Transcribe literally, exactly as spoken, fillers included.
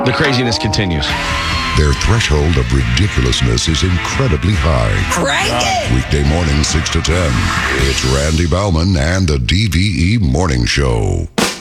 The craziness continues. Their threshold of ridiculousness is incredibly high. Crank it! Weekday morning, six to ten. It's Randy Bauman and the D V E Morning Show.